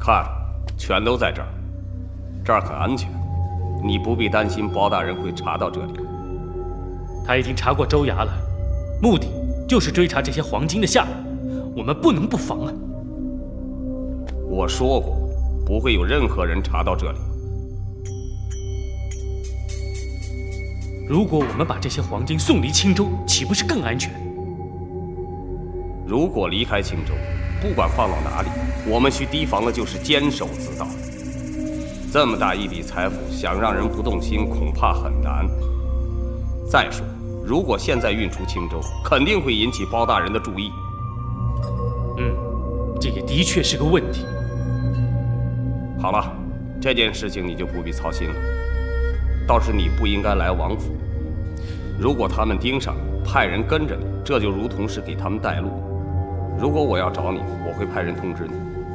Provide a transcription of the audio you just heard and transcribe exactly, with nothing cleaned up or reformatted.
看，全都在这儿，这儿很安全，你不必担心包大人会查到这里。 他已经查过州衙了，目的就是追查这些黄金的下落，我们不能不防啊！ 我说过，不会有任何人查到这里。 如果我们把这些黄金送离青州，岂不是更安全？ 如果离开青州，不管放到哪里，我们需提防的就是监守自盗。这么大一笔财富，想让人不动心，恐怕很难。再说，如果现在运出青州，肯定会引起包大人的注意。 嗯，这也的确是个问题。 好了，这件事情你就不必操心了。倒是你不应该来王府。如果他们盯上你，派人跟着你，这就如同是给他们带路。如果我要找你，我会派人通知你。